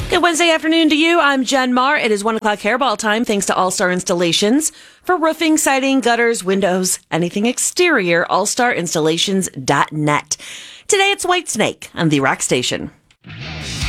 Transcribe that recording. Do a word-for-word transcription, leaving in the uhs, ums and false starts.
Good Wednesday afternoon to you. I'm Jen Marr. It is one o'clock hairball time thanks to All Star Installations. For roofing, siding, gutters, windows, anything exterior, all star installations dot net. Today it's Whitesnake on the Rock Station.